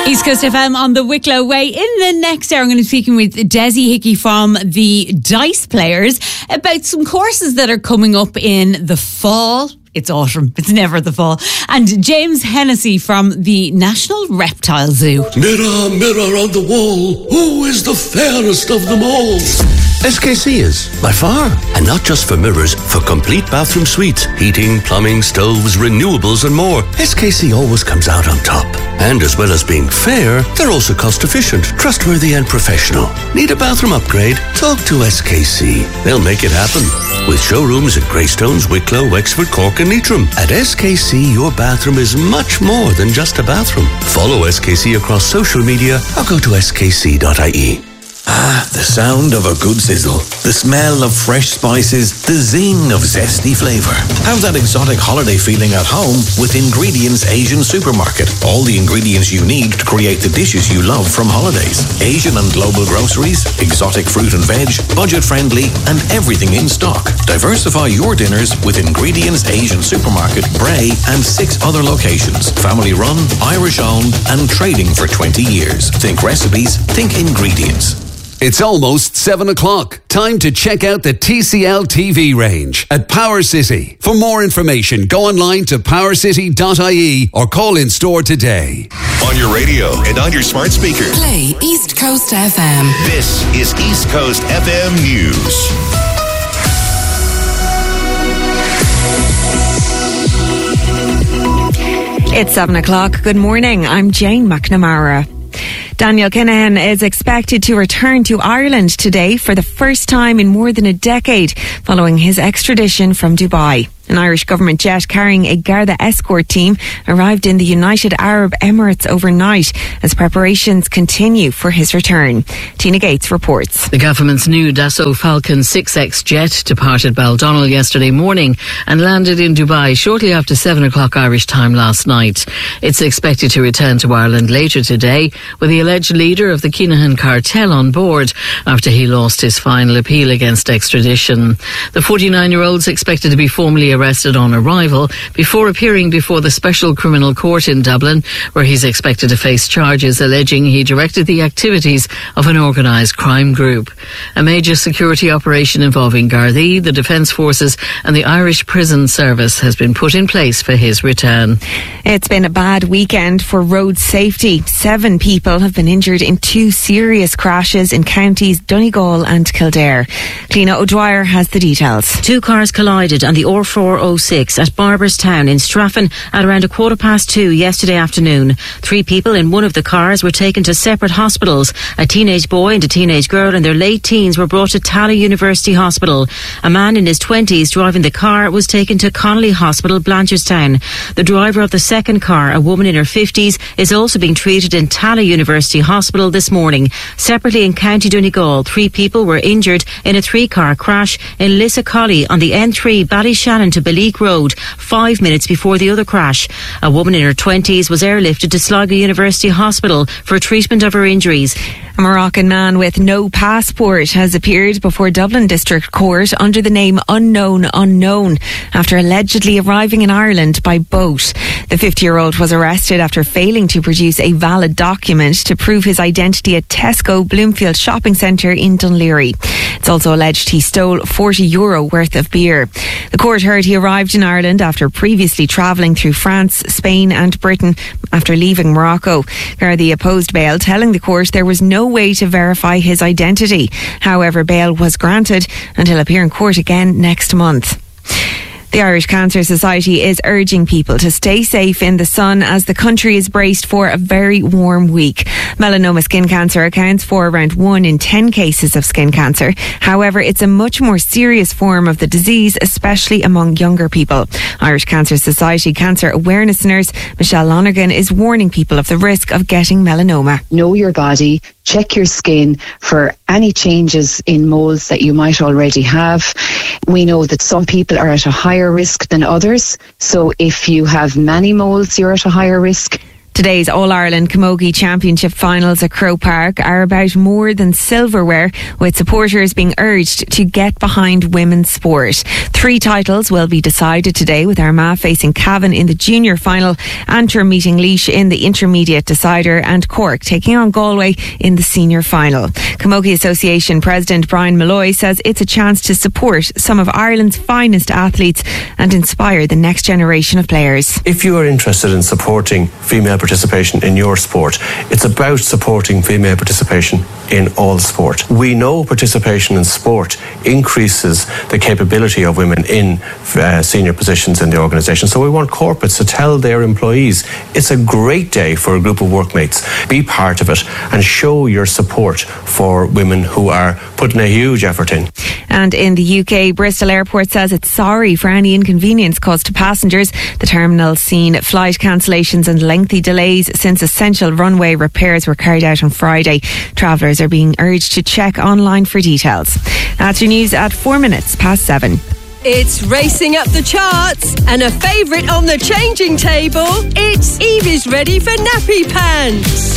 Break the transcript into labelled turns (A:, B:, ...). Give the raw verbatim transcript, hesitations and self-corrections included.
A: East Coast F M on the Wicklow Way. In the next hour, I'm going to be speaking with Desi Hickey from the Dice Players about some courses that are coming up in the fall. It's autumn. It's never the fall. And James Hennessy from the National Reptile Zoo.
B: Mirror, mirror on the wall, who is the fairest of them all? S K C is, by far. And not just for mirrors, for complete bathroom suites, heating, plumbing, stoves, renewables and more. S K C always comes out on top. And as well as being fair, they're also cost efficient, trustworthy and professional. Need a bathroom upgrade? Talk to S K C. They'll make it happen. With showrooms at Greystones, Wicklow, Wexford, Cork and Leitrim. At S K C, your bathroom is much more than just a bathroom. Follow S K C across social media or go to s k c dot i e.
C: Ah, the sound of a good sizzle. The smell of fresh spices. The zing of zesty flavour. Have that exotic holiday feeling at home with Ingredients Asian Supermarket. All the ingredients you need to create the dishes you love from holidays. Asian and global groceries, exotic fruit and veg, budget-friendly, and everything in stock. Diversify your dinners with Ingredients Asian Supermarket, Bray, and six other locations. Family-run, Irish-owned, and trading for twenty years. Think recipes, think ingredients.
D: It's almost seven o'clock. Time to check out the T C L T V range at Power City. For more information, go online to power city dot i e or call in store today.
E: On your radio and on your smart speaker.
F: Play East Coast F M.
E: This is East Coast F M News.
G: It's seven o'clock. Good morning. I'm Jane McNamara. Daniel Kinahan is expected to return to Ireland today for the first time in more than a decade following his extradition from Dubai. An Irish government jet carrying a Garda escort team arrived in the United Arab Emirates overnight as preparations continue for his return. Tina Gates reports.
H: The government's new Dassault Falcon six X jet departed Baldonnel yesterday morning and landed in Dubai shortly after seven o'clock Irish time last night. It's expected to return to Ireland later today with the alleged leader of the Kinahan cartel on board after he lost his final appeal against extradition. The forty-nine-year-old is expected to be formally arrested on arrival before appearing before the Special Criminal Court in Dublin, where he's expected to face charges alleging he directed the activities of an organised crime group. A major security operation involving Gardaí, the Defence Forces and the Irish Prison Service has been put in place for his return.
G: It's been a bad weekend for road safety. Seven people have been injured in two serious crashes in counties Donegal and Kildare. Cliona O'Dwyer has the details.
I: Two cars collided on the R four oh six at Barberstown in Straffan at around a quarter past two yesterday afternoon. Three people in one of the cars were taken to separate hospitals. A teenage boy and a teenage girl in their late teens were brought to Tala University Hospital. A man in his twenties driving the car was taken to Connolly Hospital, Blanchardstown. The driver of the second car, a woman in her fifties, is also being treated in Tala University Hospital this morning. Separately in County Donegal, three people were injured in a three-car crash in Lissacolly on the N three Ballyshannon to Beleek Road, five minutes before the other crash. A woman in her twenties was airlifted to Sligo University Hospital for treatment of her injuries.
G: A Moroccan man with no passport has appeared before Dublin District Court under the name Unknown Unknown after allegedly arriving in Ireland by boat. The fifty-year-old was arrested after failing to produce a valid document to prove his identity at Tesco Bloomfield Shopping Centre in Dunleary. It's also alleged he stole forty euro worth of beer. The court heard he arrived in Ireland after previously travelling through France, Spain and Britain after leaving Morocco. Gardaí opposed bail, telling the court there was no way to verify his identity. However, bail was granted and he'll appear in court again next month. The Irish Cancer Society is urging people to stay safe in the sun as the country is braced for a very warm week. Melanoma skin cancer accounts for around one in ten cases of skin cancer. However, it's a much more serious form of the disease, especially among younger people. Irish Cancer Society Cancer Awareness Nurse Michelle Lonergan is warning people of the risk of getting melanoma.
J: Know your body, check your skin for any changes in moles that you might already have. We know that some people are at a higher risk than others. So if you have many moles, you're at a higher risk.
G: To Today's All-Ireland Camogie Championship finals at Croke Park are about more than silverware, with supporters being urged to get behind women's sport. Three titles will be decided today, with Armagh facing Cavan in the junior final, Antrim meeting Laois in the intermediate decider, and Cork taking on Galway in the senior final. Camogie Association President Brian Malloy says it's a chance to support some of Ireland's finest athletes and inspire the next generation of players.
K: If you are interested in supporting female participation in your sport, it's about supporting female participation in all sport. We know participation in sport increases the capability of women in uh, senior positions in the organisation. So we want corporates to tell their employees it's a great day for a group of workmates. Be part of it and show your support for women who are putting a huge effort in.
G: And in the U K, Bristol Airport says it's sorry for any inconvenience caused to passengers. The terminal's seen flight cancellations and lengthy delays since essential runway repairs were carried out on Friday. Travellers are being urged to check online for details. That's your news at four minutes past seven.
L: It's racing up the charts and a favourite on the changing table. It's Evie's ready for nappy pants.